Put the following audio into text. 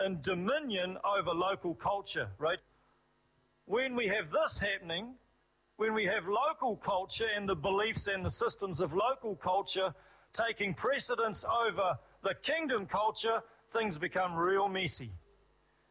and dominion over local culture, right? When we have this happening, when we have local culture and the beliefs and the systems of local culture taking precedence over the kingdom culture, things become real messy.